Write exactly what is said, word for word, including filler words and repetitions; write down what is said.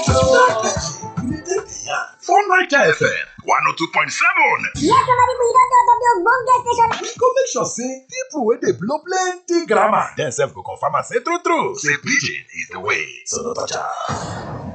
For Naija F M one oh two point seven. Yes, somebody we don't know the ogbonge station. We go make sure say people wey dey blow plenty grammar dem sef go confirm am say true true say pidgin is the way, so no touch am.